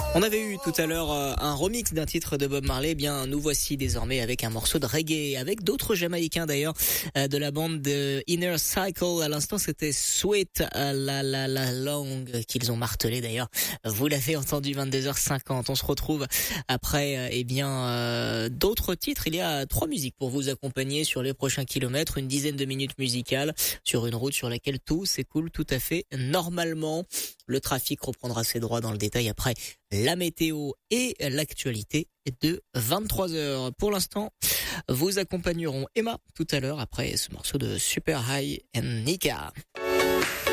On avait eu tout à l'heure un remix d'un titre de Bob Marley. Eh bien, nous voici désormais avec un morceau de reggae, avec d'autres Jamaïcains d'ailleurs, de la bande de Inner Cycle. À l'instant, c'était Sweet, la langue qu'ils ont martelée d'ailleurs. Vous l'avez entendu, 22h50. On se retrouve après, d'autres titres. Il y a 3 musiques pour vous accompagner sur les prochains kilomètres, une dizaine de minutes musicales sur une route sur laquelle tout s'écoule tout à fait normalement. Le trafic reprendra ses droits dans le détail après la météo et l'actualité de 23h. Pour l'instant, vous accompagneront Emma tout à l'heure après ce morceau de Super High and Nika.